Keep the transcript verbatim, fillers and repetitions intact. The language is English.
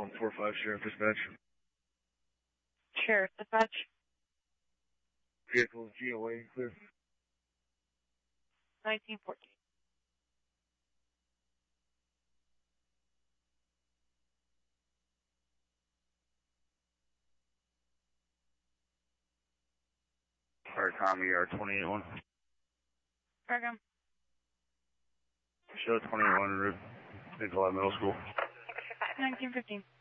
one four five, Sheriff Dispatch. Sheriff Dispatch. Vehicle G O A, clear. nineteen fourteen. Alright, Tommy, you are twenty-eight one. Program. Show twenty-eight one, Nicolai Middle School. nineteen fifteen.